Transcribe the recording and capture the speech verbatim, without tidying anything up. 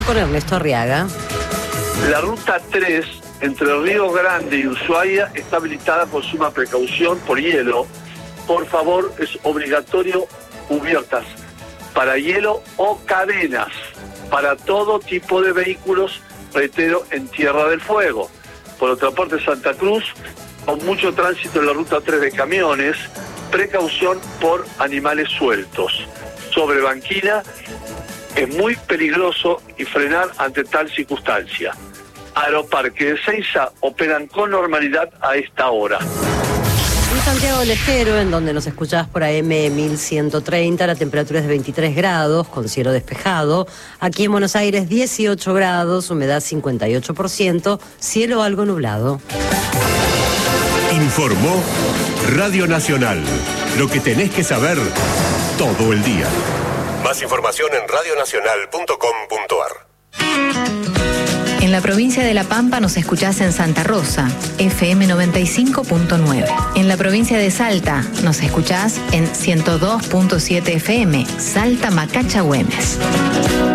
Con Ernesto Arriaga. La ruta tres entre Río Grande y Ushuaia está habilitada con suma precaución por hielo. Por favor, es obligatorio cubiertas para hielo o cadenas para todo tipo de vehículos, reitero, en Tierra del Fuego. Por otra parte, Santa Cruz, con mucho tránsito en la ruta tres de camiones, precaución por animales sueltos. Sobre Banquina, es muy peligroso y frenar ante tal circunstancia. Aeroparque de Ezeiza operan con normalidad a esta hora. En Santiago del Estero, en donde nos escuchás por A M mil ciento treinta, la temperatura es de veintitrés grados, con cielo despejado. Aquí en Buenos Aires, dieciocho grados, humedad cincuenta y ocho por ciento, cielo algo nublado. Informó Radio Nacional. Lo que tenés que saber todo el día. Más información en radio nacional punto com punto ar. En la provincia de La Pampa nos escuchás en Santa Rosa, F M noventa y cinco punto nueve. En la provincia de Salta nos escuchás en ciento dos punto siete F M, Salta Macacha Güemes.